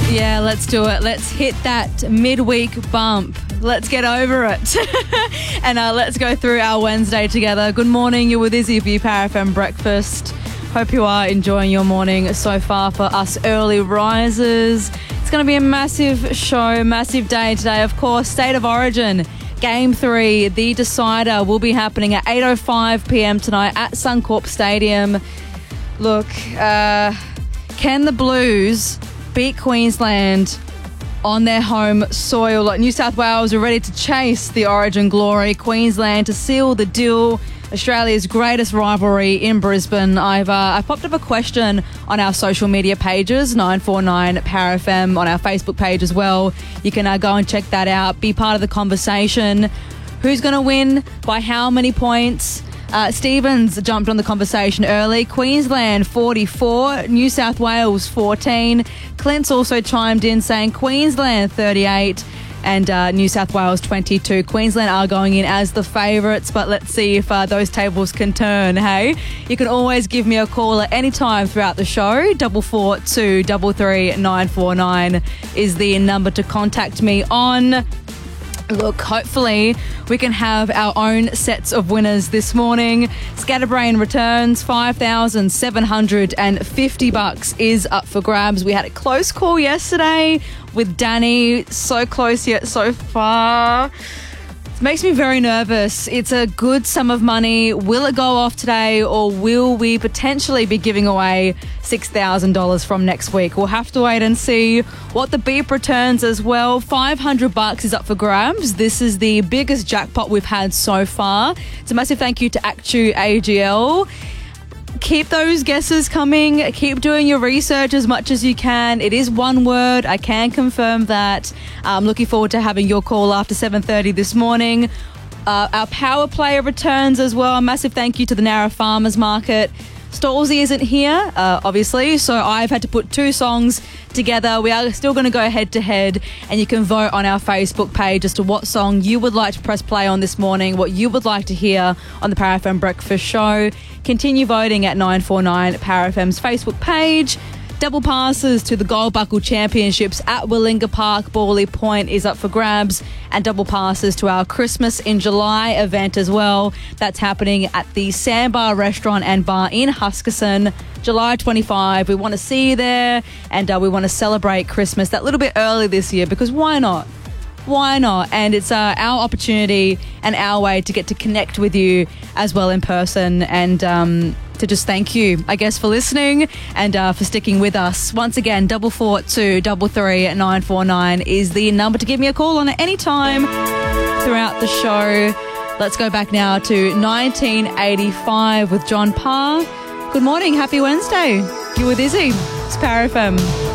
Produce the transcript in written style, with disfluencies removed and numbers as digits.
Yeah, let's do it. Let's hit that midweek bump. Let's get over it. And let's go through our Wednesday together. Good morning. You're with Izzy for your Power FM breakfast. Hope you are enjoying your morning so far. For us early risers, it's going to be a massive show, massive day today. Of course, State of Origin. Game 3, the decider, will be happening at 8:05 p.m. tonight at Suncorp Stadium. Look, can the Blues beat Queensland on their home soil? Like, New South Wales are ready to chase the Origin glory. Queensland to seal the deal. Australia's greatest rivalry in Brisbane. I popped up a question on our social media pages, 949 Power FM, on our Facebook page as well. You can go and check that out. Be part of the conversation. Who's going to win? By how many points? Stevens jumped on the conversation early. Queensland 44, New South Wales 14. Clint's also chimed in saying Queensland 38 and New South Wales 22. Queensland are going in as the favourites, but let's see if those tables can turn, hey? You can always give me a call at any time throughout the show. 442 33 949 is the number to contact me on. Look, hopefully we can have our own sets of winners this morning. Scatterbrain returns. $5,750 is up for grabs. We had a close call yesterday with Danny. So close yet so far. It makes me very nervous. It's a good sum of money. Will it go off today, or will we potentially be giving away $6,000 from next week? We'll have to wait and see. What the beep returns as well. $500 is up for grabs. This is the biggest jackpot we've had so far. It's a massive thank you to Actu AGL. Keep those guesses coming. Keep doing your research as much as you can. It is one word. I can confirm that. I'm looking forward to having your call after 7:30 this morning. Our power player returns as well. A massive thank you to the Narra Farmers Market. Stallsy isn't here, obviously, so I've had to put two songs together. We are still going to go head to head, and you can vote on our Facebook page as to what song you would like to press play on this morning, what you would like to hear on the Power FM Breakfast Show. Continue voting at 949 Power FM's Facebook page. Double passes to the Gold Buckle Championships at Willinga Park, Bawley Point is up for grabs, and double passes to our Christmas in July event as well. That's happening at the Sandbar Restaurant and Bar in Huskisson, July 25. We want to see you there, and we want to celebrate Christmas that little bit early this year, because why not? Why not? And it's our opportunity and our way to get to connect with you as well in person, and to just thank you, I guess, for listening and for sticking with us. Once again, 442 33 949 is the number to give me a call on at any time throughout the show. Let's go back now to 1985 with John Parr. Good morning, happy Wednesday. You're with Izzy. It's Power FM.